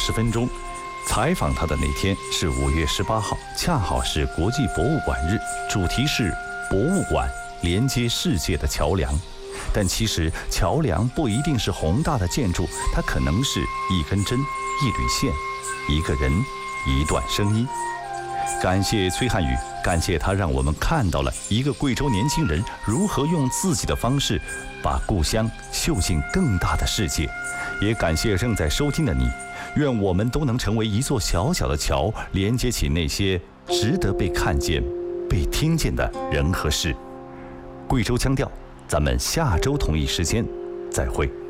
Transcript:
50分钟。采访他的那天是5月18号，恰好是国际博物馆日，主题是博物馆连接世界的桥梁。但其实桥梁不一定是宏大的建筑，它可能是一根针、一缕线、一个人、一段声音。感谢崔汉宇，感谢他让我们看到了一个贵州年轻人如何用自己的方式把故乡绣进更大的世界。也感谢正在收听的你，愿我们都能成为一座小小的桥，连接起那些值得被看见、被听见的人和事。贵州腔调，咱们下周同一时间再会。